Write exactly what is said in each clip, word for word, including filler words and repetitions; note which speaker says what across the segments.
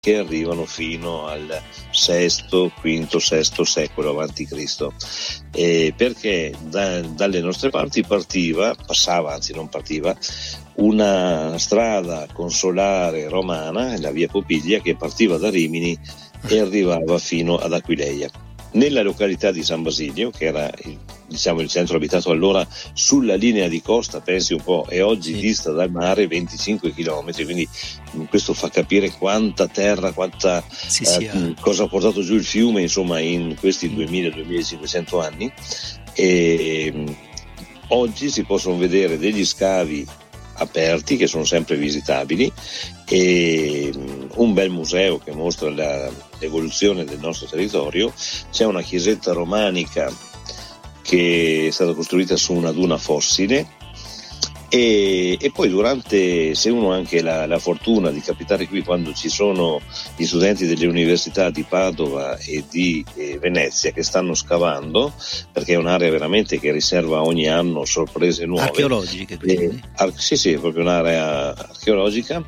Speaker 1: che arrivano fino al sesto, quinto, sesto secolo avanti Cristo, eh, perché da, dalle nostre parti partiva, passava, anzi non partiva, una strada consolare romana, la via Popiglia, che partiva da Rimini e arrivava fino ad Aquileia. Nella località di San Basilio, che era il, diciamo il centro abitato allora, sulla linea di costa, pensi un po', e oggi sì, dista dal mare venticinque chilometri, quindi questo fa capire quanta terra, quanta
Speaker 2: sì,
Speaker 1: eh,
Speaker 2: sì, eh.
Speaker 1: cosa ha portato giù il fiume, insomma, in questi duemila duemilacinquecento anni. E oggi si possono vedere degli scavi aperti che sono sempre visitabili e un bel museo che mostra la, l'evoluzione del nostro territorio. C'è una chiesetta romanica che è stata costruita su una duna fossile e, e poi durante, se uno ha anche la, la fortuna di capitare qui quando ci sono gli studenti delle università di Padova e di eh, Venezia che stanno scavando, perché è un'area veramente che riserva ogni anno sorprese nuove,
Speaker 2: archeologiche quindi.
Speaker 1: Eh, ar- sì sì, è proprio un'area archeologica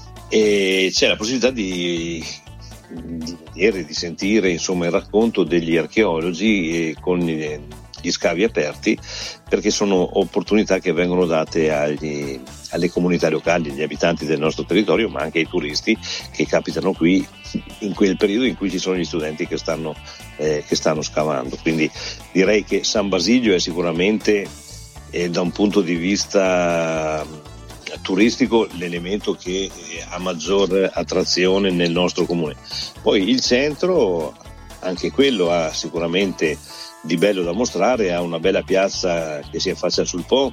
Speaker 1: e c'è la possibilità di di vedere, di sentire insomma il racconto degli archeologi eh, con eh, gli scavi aperti, perché sono opportunità che vengono date agli, alle comunità locali, agli abitanti del nostro territorio, ma anche ai turisti che capitano qui in quel periodo in cui ci sono gli studenti che stanno, eh, che stanno scavando. Quindi direi che San Basilio è sicuramente eh, da un punto di vista turistico l'elemento che eh, ha maggior attrazione nel nostro comune. Poi il centro, anche quello ha sicuramente di bello da mostrare, ha una bella piazza che si affaccia sul Po,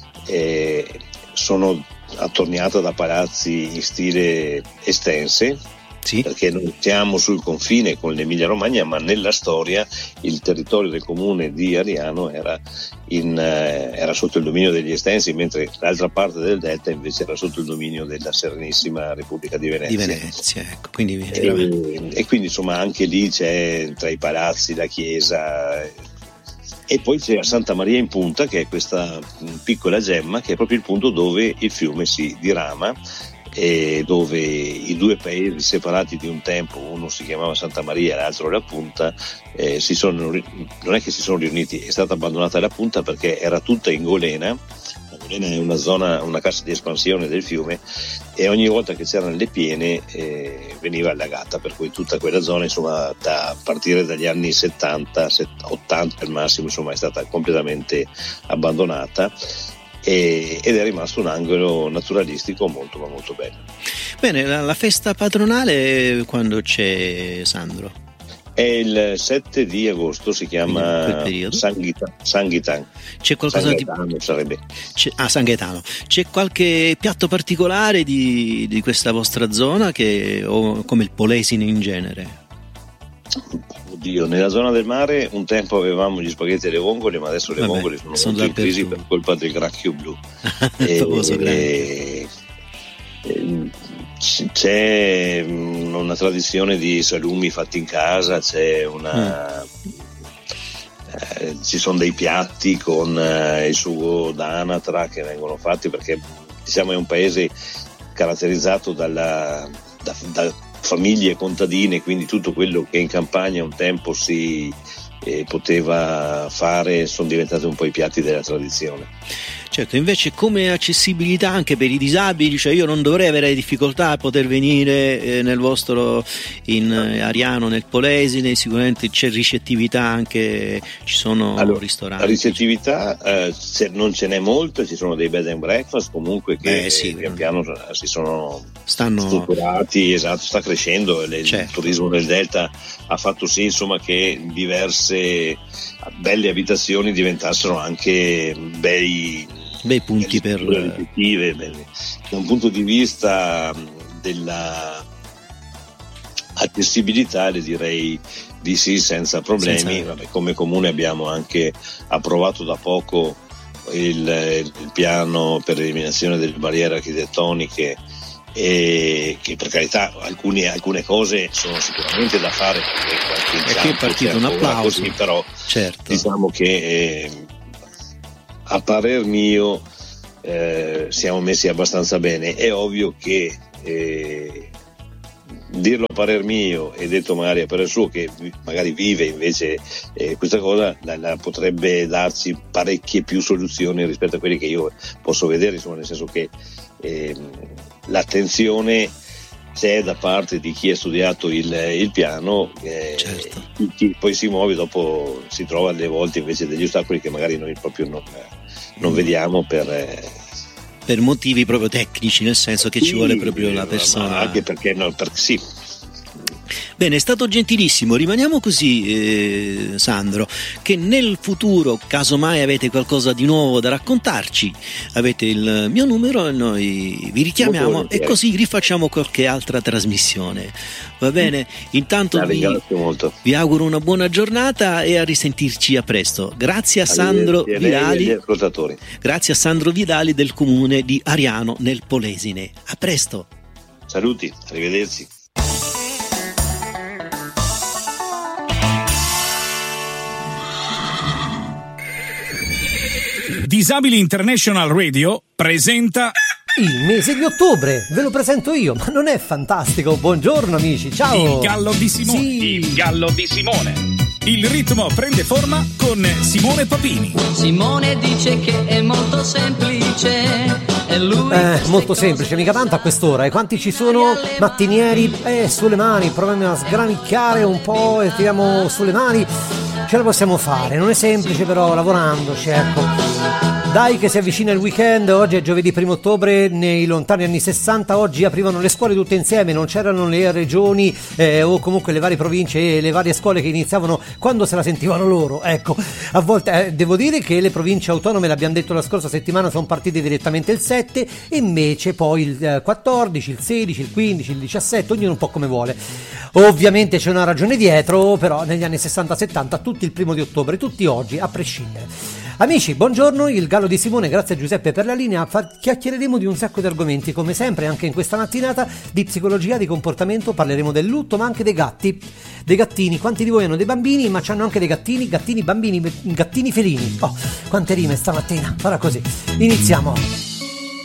Speaker 1: eh, sono attorniata da palazzi in stile estense, sì, perché noi siamo sul confine con l'Emilia Romagna, ma nella storia il territorio del comune di Ariano era, in, eh, era sotto il dominio degli Estensi, mentre l'altra parte del delta invece era sotto il dominio della Serenissima Repubblica di Venezia.
Speaker 2: Di Venezia, ecco. Quindi
Speaker 1: e, e quindi insomma anche lì c'è tra i palazzi la chiesa. E poi c'è Santa Maria in Punta, che è questa piccola gemma, che è proprio il punto dove il fiume si dirama e dove i due paesi separati di un tempo, uno si chiamava Santa Maria e l'altro La Punta, eh, si sono, non è che si sono riuniti, è stata abbandonata La Punta perché era tutta in golena. La golena è una zona, una cassa di espansione del fiume, e ogni volta che c'erano le piene eh, veniva allagata, per cui tutta quella zona, insomma, da partire dagli anni settanta, ottanta al massimo, insomma, è stata completamente abbandonata. Ed è rimasto un angolo naturalistico molto ma molto bello.
Speaker 2: Bene, la, la festa patronale quando c'è, Sandro?
Speaker 1: È il sette di agosto, si chiama San Ghitan. San Ghitan.
Speaker 2: C'è qualcosa
Speaker 1: San Gaetano,
Speaker 2: di
Speaker 1: sarebbe.
Speaker 2: C'è, ah, San Gaetano. C'è qualche piatto particolare di, di questa vostra zona, che, o come il Polesine in genere?
Speaker 1: Oddio, nella zona del mare un tempo avevamo gli spaghetti e le vongole, ma adesso le
Speaker 2: Vabbè,
Speaker 1: vongole sono,
Speaker 2: sono
Speaker 1: molto in crisi per colpa del granchio blu. e, e, c'è una tradizione di salumi fatti in casa, c'è una mm. eh, ci sono dei piatti con eh, il sugo d'anatra che vengono fatti, perché diciamo è un paese caratterizzato dalla da, da famiglie contadine, quindi tutto quello che in campagna un tempo si eh, poteva fare sono diventati un po' i piatti della tradizione.
Speaker 2: Certo, invece come accessibilità anche per i disabili, cioè io non dovrei avere difficoltà a poter venire eh, nel vostro, in eh, Ariano, nel Polesine, sicuramente c'è ricettività anche, ci sono allora, ristoranti.
Speaker 1: La ricettività eh, non ce n'è molto, ci sono dei bed and breakfast comunque che
Speaker 2: eh, sì,
Speaker 1: pian piano si sono
Speaker 2: stanno
Speaker 1: strutturati, esatto, sta crescendo, il
Speaker 2: certo.
Speaker 1: turismo del Delta ha fatto sì insomma che diverse belle abitazioni diventassero anche bei
Speaker 2: bei punti per
Speaker 1: ricettive. Da un punto di vista della accessibilità le direi di sì, senza problemi. Senza... Vabbè, come comune abbiamo anche approvato da poco il, il piano per l'eliminazione delle barriere architettoniche, e che per carità alcune, alcune cose sono sicuramente da fare, perché
Speaker 2: e qui è partito un applauso
Speaker 1: così, però
Speaker 2: certo.
Speaker 1: Diciamo che eh, a parer mio eh, siamo messi abbastanza bene. È ovvio che eh, dirlo a parer mio e detto magari a parer suo, che magari vive invece eh, questa cosa, la, la potrebbe darci parecchie più soluzioni rispetto a quelle che io posso vedere, insomma, nel senso che eh, l'attenzione c'è da parte di chi ha studiato il, il piano, eh,
Speaker 2: certo.
Speaker 1: chi poi si muove dopo si trova alle volte invece degli ostacoli che magari noi proprio non, non vediamo per... Eh,
Speaker 2: per motivi proprio tecnici, nel senso che
Speaker 1: sì,
Speaker 2: ci vuole proprio la persona.
Speaker 1: Anche perché no, per, sì.
Speaker 2: Bene, è stato gentilissimo, rimaniamo così eh, Sandro, che nel futuro, casomai avete qualcosa di nuovo da raccontarci, avete il mio numero e noi vi richiamiamo e così rifacciamo qualche altra trasmissione, va bene? Intanto vi,
Speaker 1: molto.
Speaker 2: vi auguro una buona giornata e a risentirci a presto. Grazie a Sandro Vidali, grazie a Sandro Vidali del comune di Ariano nel Polesine. A presto.
Speaker 1: Saluti, arrivederci.
Speaker 3: Disabili International Radio presenta
Speaker 4: il mese di ottobre, ve lo presento io, ma non è fantastico? Buongiorno amici, ciao!
Speaker 3: Il Gallo di Simone.
Speaker 4: Sì.
Speaker 3: Il Gallo di Simone. Il ritmo prende forma con Simone Papini.
Speaker 5: Simone dice che è molto semplice. E lui
Speaker 4: eh, molto semplice, mica tanto a quest'ora. E quanti ci sono mattinieri? Eh, sulle mani, proviamo a sgranicchiare un po' e tiriamo sulle mani. Ce la possiamo fare, non è semplice però lavorandoci, ecco. Dai che si avvicina il weekend, oggi è giovedì primo ottobre, nei lontani anni sessanta, oggi aprivano le scuole tutte insieme, non c'erano le regioni eh, o comunque le varie province e le varie scuole che iniziavano quando se la sentivano loro, ecco. A volte eh, devo dire che le province autonome, l'abbiamo detto la scorsa settimana, sono partite direttamente il sette e invece poi il quattordici, il sedici, il quindici, il diciassette, ognuno un po' come vuole. Ovviamente c'è una ragione dietro, però negli anni sessanta settanta tutti il primo di ottobre, tutti oggi, a prescindere. Amici, buongiorno, il Gallo di Simone, grazie a Giuseppe per la linea, Fa- chiacchiereremo di un sacco di argomenti, come sempre anche in questa mattinata, di psicologia, di comportamento, parleremo del lutto, ma anche dei gatti, dei gattini. Quanti di voi hanno dei bambini, ma hanno anche dei gattini, gattini, bambini, gattini felini? Oh, quante rime stamattina, farà così. Iniziamo.